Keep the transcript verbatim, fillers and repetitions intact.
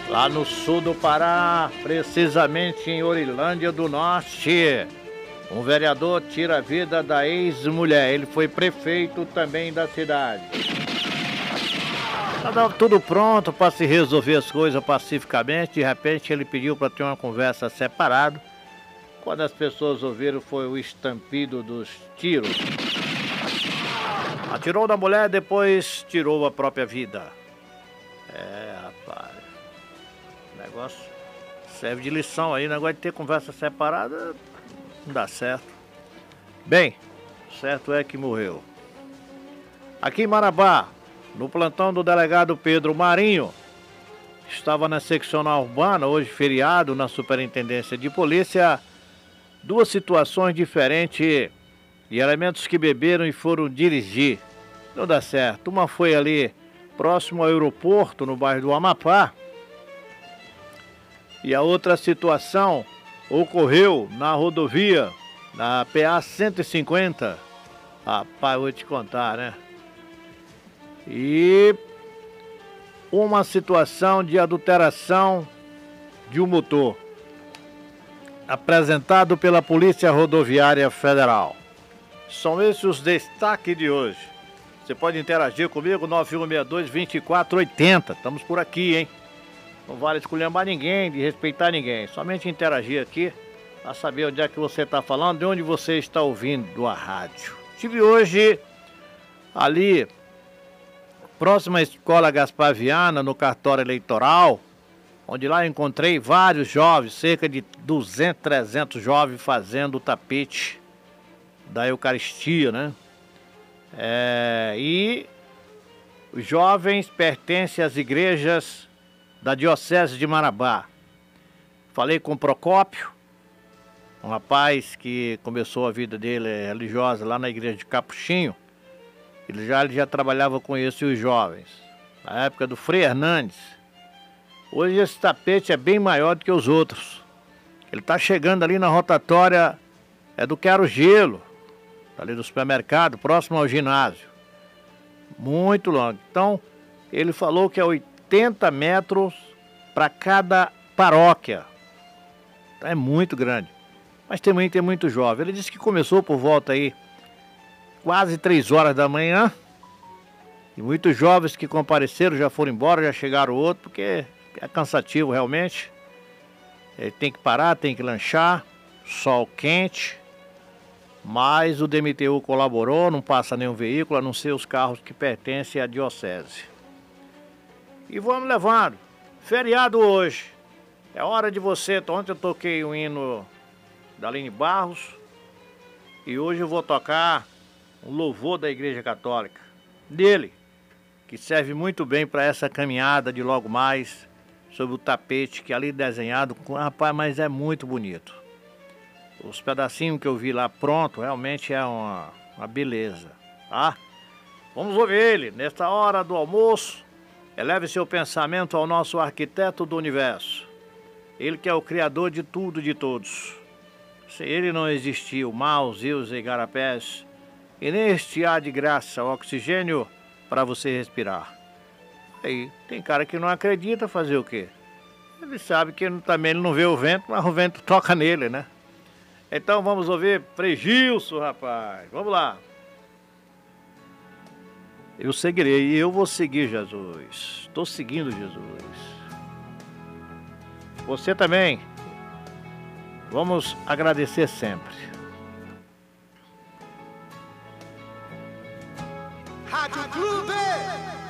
lá no sul do Pará, precisamente em Orilândia do Norte. Um vereador tira a vida da ex-mulher. Ele foi prefeito também da cidade. Estava tudo pronto para se resolver as coisas pacificamente. De repente ele pediu para ter uma conversa separada. Quando as pessoas ouviram, foi o estampido dos tiros. Atirou da mulher, depois tirou a própria vida. É, rapaz. O negócio serve de lição aí. O negócio de ter conversa separada não dá certo. Bem, certo é que morreu. Aqui em Marabá, no plantão do delegado Pedro Marinho, estava na seccional urbana, hoje feriado, na Superintendência de Polícia, duas situações diferentes de elementos que beberam e foram dirigir. Não dá certo. Uma foi ali próximo ao aeroporto, no bairro do Amapá, e a outra situação ocorreu na rodovia, na P A cento e cinquenta. Rapaz, vou te contar, né? E uma situação de adulteração de um motor, apresentado pela Polícia Rodoviária Federal. São esses os destaques de hoje. Você pode interagir comigo, nove um seis dois, dois quatro oito zero. Estamos por aqui, hein? Não vale esculhambar ninguém, de respeitar ninguém. Somente interagir aqui, para saber onde é que você está falando, de onde você está ouvindo a rádio. Estive hoje ali, próximo à Escola Gaspar Viana, no cartório eleitoral, onde lá eu encontrei vários jovens, cerca de duzentos, trezentos jovens fazendo o tapete da Eucaristia, né? É, e os jovens pertencem às igrejas da Diocese de Marabá. Falei com o Procópio, um rapaz que começou a vida dele religiosa lá na igreja de Capuchinho. Ele já, ele já trabalhava com esses jovens, na época do Frei Hernandes. Hoje esse tapete é bem maior do que os outros. Ele está chegando ali na rotatória é do Quero Gelo, ali do supermercado, próximo ao ginásio. Muito longo. Então, ele falou que é oitenta metros para cada paróquia. É muito grande. Mas também tem muito jovem. Ele disse que começou por volta aí quase três horas da manhã. E muitos jovens que compareceram já foram embora, já chegaram outro, porque é cansativo realmente. Ele tem que parar, tem que lanchar, sol quente. Mas o D M T U colaborou, não passa nenhum veículo, a não ser os carros que pertencem à diocese. E vamos levando. Feriado hoje. É hora de você. Ontem eu toquei o hino da Aline Barros. E hoje eu vou tocar um louvor da Igreja Católica. Dele, que serve muito bem para essa caminhada de logo mais, sobre o tapete que é ali desenhado. Rapaz, mas é muito bonito. Os pedacinhos que eu vi lá pronto, realmente é uma, uma beleza, tá? Vamos ouvir ele, nesta hora do almoço. Eleve seu pensamento ao nosso arquiteto do universo. Ele que é o criador de tudo e de todos. Se ele não existir o mar, os rios e igarapés, e neste ar de graça, o oxigênio para você respirar. Aí, tem cara que não acredita, fazer o quê? Ele sabe que também ele não vê o vento, mas o vento toca nele, né? Então vamos ouvir Frei Gilson, rapaz. Vamos lá. Eu seguirei e eu vou seguir Jesus. Estou seguindo Jesus. Você também. Vamos agradecer sempre. Rádio Clube!